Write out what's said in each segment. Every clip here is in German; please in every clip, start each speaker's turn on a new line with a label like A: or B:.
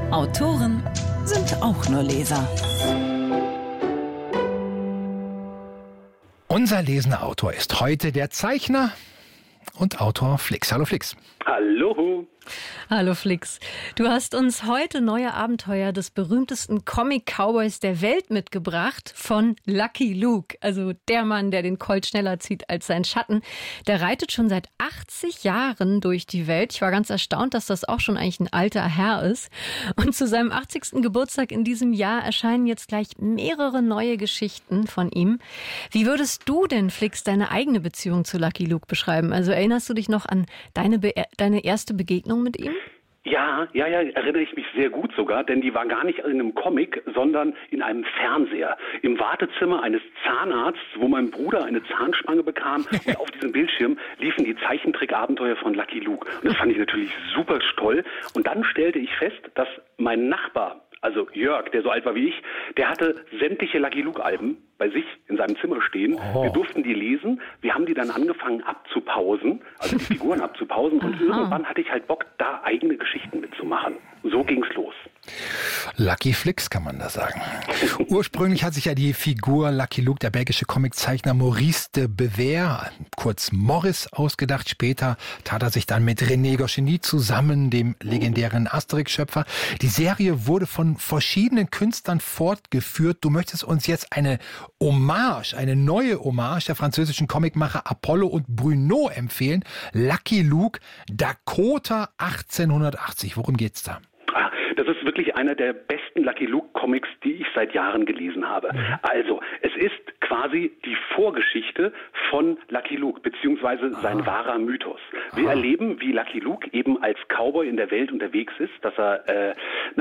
A: Autoren sind auch nur Leser.
B: Unser lesender Autor ist heute der Zeichner und Autor Flix. Hallo Flix.
C: Hallo.
D: Hallo Flix. Du hast uns heute neue Abenteuer des berühmtesten Comic-Cowboys der Welt mitgebracht von Lucky Luke. Also der Mann, der den Colt schneller zieht als sein Schatten. Der reitet schon seit 80 Jahren durch die Welt. Ich war ganz erstaunt, dass das auch schon eigentlich ein alter Herr ist. Und zu seinem 80. Geburtstag in diesem Jahr erscheinen jetzt gleich mehrere neue Geschichten von ihm. Wie würdest du denn, Flix, deine eigene Beziehung zu Lucky Luke beschreiben? Also erinnerst du dich noch an deine erste Begegnung mit ihm?
C: Ja, erinnere ich mich sehr gut sogar, denn die war gar nicht in einem Comic, sondern in einem Fernseher. Im Wartezimmer eines Zahnarztes, wo mein Bruder eine Zahnspange bekam und auf diesem Bildschirm liefen die Zeichentrickabenteuer von Lucky Luke. Und das fand ich natürlich super toll. Und dann stellte ich fest, dass mein Nachbar, also Jörg, der so alt war wie ich, der hatte sämtliche Lucky Luke-Alben bei sich in seinem Zimmer stehen. Oh. Wir durften die lesen. Wir haben die dann angefangen abzupausen, also die Figuren abzupausen. Und irgendwann hatte ich halt Bock, da eigene Geschichten mitzumachen. So ging's los.
B: Lucky Flix kann man da sagen. Ursprünglich hat sich ja die Figur Lucky Luke der belgische Comiczeichner Maurice de Bever, kurz Morris, ausgedacht. Später tat er sich dann mit René Goscinny zusammen, dem legendären Asterix-Schöpfer. Die Serie wurde von verschiedenen Künstlern fortgeführt. Du möchtest uns jetzt eine neue Hommage der französischen Comicmacher Apollo und Bruno empfehlen. Lucky Luke, Dakota 1880. Worum geht's da?
C: Das ist wirklich einer der besten Lucky Luke Comics, die ich seit Jahren gelesen habe. Also, es ist quasi die Vorgeschichte von Lucky Luke, beziehungsweise sein wahrer Mythos. Wir erleben, wie Lucky Luke eben als Cowboy in der Welt unterwegs ist, dass er,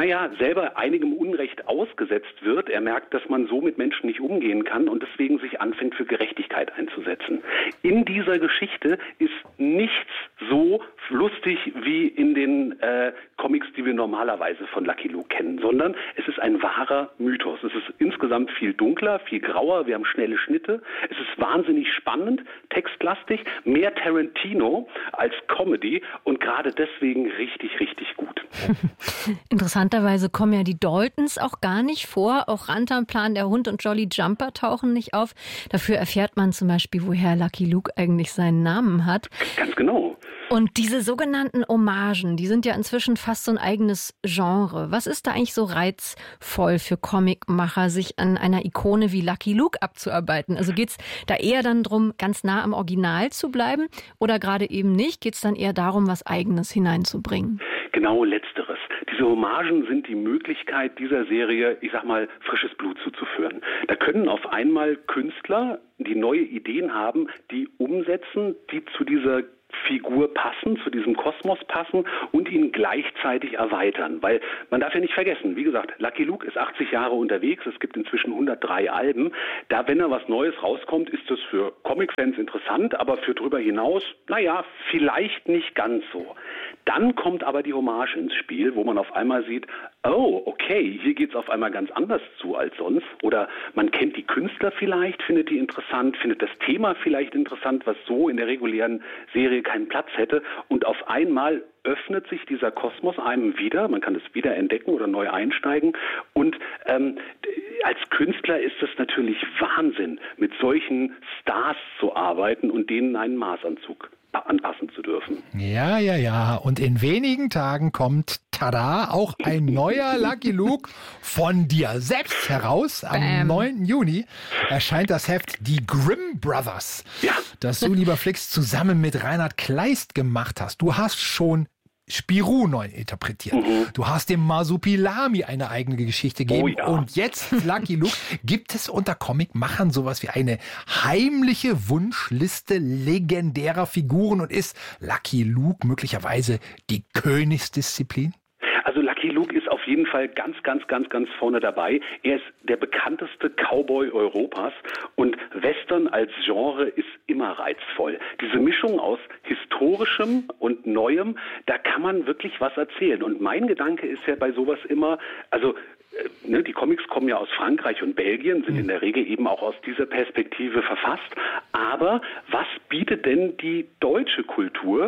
C: selber einigem Unrecht ausgesetzt wird. Er merkt, dass man so mit Menschen nicht umgehen kann und deswegen sich anfängt, für Gerechtigkeit einzusetzen. In dieser Geschichte ist nichts so lustig wie in den Comics, die wir normalerweise von Lucky Luke kennen, sondern es ist ein wahrer Mythos. Es ist insgesamt viel dunkler, viel grauer, wir haben schnelle Schnitte, es ist wahnsinnig spannend, textlastig, mehr Tarantino als Comedy und gerade deswegen richtig, richtig gut.
D: Interessanterweise kommen ja die Daltons auch gar nicht vor, auch Rantanplan, der Hund und Jolly Jumper tauchen nicht auf. Dafür erfährt man zum Beispiel, woher Lucky Luke eigentlich seinen Namen hat.
C: Ganz genau.
D: Und diese sogenannten Hommagen, die sind ja inzwischen fast so ein eigenes Genre. Was ist da eigentlich so reizvoll für Comicmacher, sich an einer Ikone wie Lucky Luke abzuarbeiten? Also geht's da eher dann darum, ganz nah am Original zu bleiben oder gerade eben nicht? Geht's dann eher darum, was Eigenes hineinzubringen?
C: Genau Letzteres. Diese Hommagen sind die Möglichkeit dieser Serie, ich sag mal, frisches Blut zuzuführen. Da können auf einmal Künstler, die neue Ideen haben, die umsetzen, die zu dieser Figur passen, zu diesem Kosmos passen und ihn gleichzeitig erweitern. Weil man darf ja nicht vergessen, wie gesagt, Lucky Luke ist 80 Jahre unterwegs, es gibt inzwischen 103 Alben. Da, wenn da was Neues rauskommt, ist das für Comic-Fans interessant, aber für drüber hinaus, vielleicht nicht ganz so. Dann kommt aber die Hommage ins Spiel, wo man auf einmal sieht, oh, okay, hier geht's auf einmal ganz anders zu als sonst. Oder man kennt die Künstler vielleicht, findet die interessant, findet das Thema vielleicht interessant, was so in der regulären Serie keinen Platz hätte. Und auf einmal öffnet sich dieser Kosmos einem wieder, man kann es wieder entdecken oder neu einsteigen. Und als Künstler ist es natürlich Wahnsinn, mit solchen Stars zu arbeiten und denen einen Maßanzug anpassen zu dürfen.
B: Ja. Und in wenigen Tagen kommt, tada, auch ein neuer Lucky Luke von dir selbst heraus. Am 9. Juni erscheint das Heft Die Grimm Brothers, das du, lieber Flix, zusammen mit Reinhard Kleist gemacht hast. Du hast schon Spirou neu interpretiert. Du hast dem Masupilami eine eigene Geschichte gegeben. Oh ja. Und jetzt, Lucky Luke, gibt es unter Comicmachern sowas wie eine heimliche Wunschliste legendärer Figuren und ist Lucky Luke möglicherweise die Königsdisziplin?
C: Also Lucky Luke ist auf jeden Fall ganz vorne dabei. Er ist der bekannteste Cowboy Europas und Western als Genre ist immer reizvoll. Diese Mischung aus historischem und Neuem, da kann man wirklich was erzählen. Und mein Gedanke ist ja bei sowas immer, die Comics kommen ja aus Frankreich und Belgien, sind in der Regel eben auch aus dieser Perspektive verfasst. Aber was bietet denn die deutsche Kultur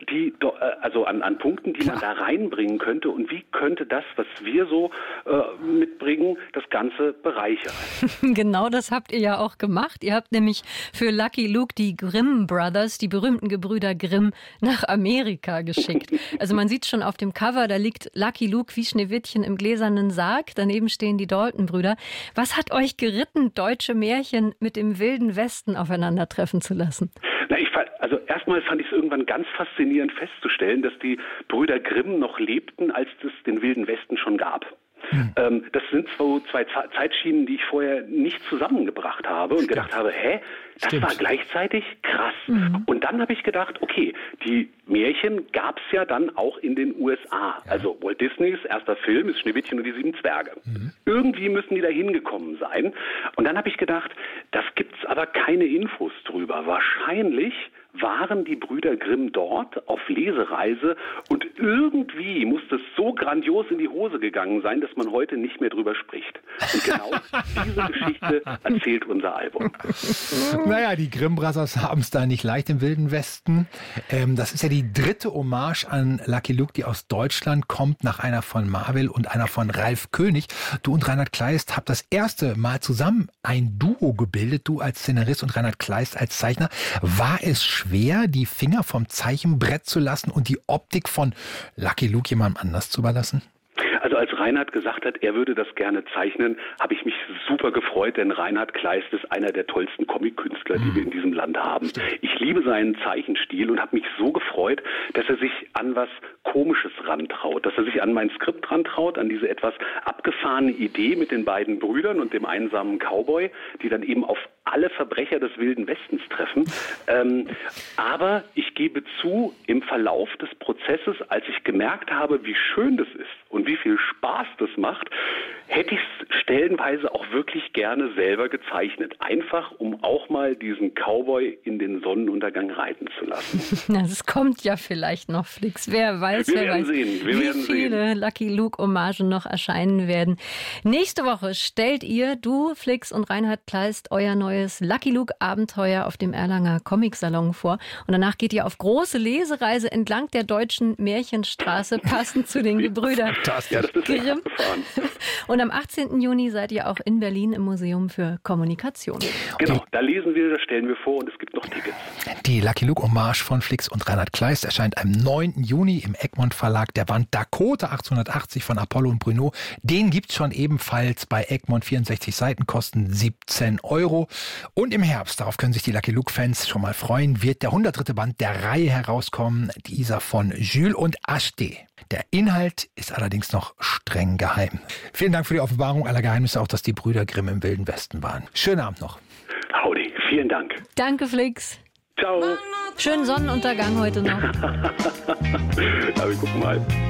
C: an Punkten, die man da reinbringen könnte und wie könnte das, was wir so mitbringen, das Ganze bereichern.
D: Genau das habt ihr ja auch gemacht. Ihr habt nämlich für Lucky Luke die Grimm Brothers, die berühmten Gebrüder Grimm, nach Amerika geschickt. Also man sieht schon auf dem Cover, da liegt Lucky Luke wie Schneewittchen im gläsernen Sarg. Daneben stehen die Dalton-Brüder. Was hat euch geritten, deutsche Märchen mit dem Wilden Westen aufeinandertreffen zu lassen?
C: Erstmal fand ich es irgendwann ganz faszinierend festzustellen, dass die Brüder Grimm noch lebten, als es den Wilden Westen schon gab. Das sind so zwei Zeitschienen, die ich vorher nicht zusammengebracht habe und gedacht habe, das war gleichzeitig krass. Und dann habe ich gedacht, okay, die Märchen gab es ja dann auch in den USA. Ja. Also Walt Disneys erster Film ist Schneewittchen und die 7 Zwerge. Irgendwie müssen die da hingekommen sein. Und dann habe ich gedacht, das gibt's aber keine Infos drüber. Wahrscheinlich waren die Brüder Grimm dort auf Lesereise und irgendwie muss das so grandios in die Hose gegangen sein, dass man heute nicht mehr drüber spricht. Und genau diese Geschichte erzählt unser Album.
B: Naja, die Grimm Brothers haben es da nicht leicht im Wilden Westen. Das ist ja die dritte Hommage an Lucky Luke, die aus Deutschland kommt, nach einer von Marvel und einer von Ralf König. Du und Reinhard Kleist habt das erste Mal zusammen ein Duo gebildet, du als Szenarist und Reinhard Kleist als Zeichner. War es schwer, die Finger vom Zeichenbrett zu lassen und die Optik von Lucky Luke jemandem anders zu überlassen?
C: Also als Reinhard gesagt hat, er würde das gerne zeichnen, habe ich mich super gefreut, denn Reinhard Kleist ist einer der tollsten Comic-Künstler, die wir in diesem Land haben. Ich liebe seinen Zeichenstil und habe mich so gefreut, dass er sich an was Komisches rantraut, dass er sich an mein Skript rantraut, an diese etwas abgefahrene Idee mit den beiden Brüdern und dem einsamen Cowboy, die dann eben auf alle Verbrecher des Wilden Westens treffen. Aber ich gebe zu, im Verlauf des Prozesses, als ich gemerkt habe, wie schön das ist und wie viel Spaß das macht, hätte ich es stellenweise auch wirklich gerne selber gezeichnet. Einfach, um auch mal diesen Cowboy in den Sonnenuntergang reiten zu lassen.
D: Na, das kommt ja vielleicht noch, Flix. Wer weiß, wie viele Lucky Luke-Hommagen noch erscheinen werden. Nächste Woche stellt ihr, du, Flix und Reinhard Kleist, euer neues Lucky Luke-Abenteuer auf dem Erlanger Comic-Salon vor. Und danach geht ihr auf große Lesereise entlang der deutschen Märchenstraße, passend zu den Gebrüdern Grimm. Und am 18. Juni seid ihr auch in Berlin im Museum für Kommunikation.
C: Genau, da lesen wir, das stellen wir vor und es gibt noch Tickets.
B: Die Lucky Luke Hommage von Flix und Reinhard Kleist erscheint am 9. Juni im Egmont Verlag. Der Band Dakota 1880 von Apollo und Bruno, den gibt's schon ebenfalls bei Egmont, 64 Seiten, kosten 17 €. Und im Herbst, darauf können sich die Lucky Luke Fans schon mal freuen, wird der 103. Band der Reihe herauskommen, dieser von Jules und Acheté. Der Inhalt ist allerdings noch streng geheim. Vielen Dank für die Offenbarung aller Geheimnisse, auch dass die Brüder Grimm im Wilden Westen waren. Schönen Abend noch.
C: Howdy, vielen Dank.
D: Danke, Flix.
C: Ciao.
D: Schönen Sonnenuntergang heute noch.
C: Aber guck mal.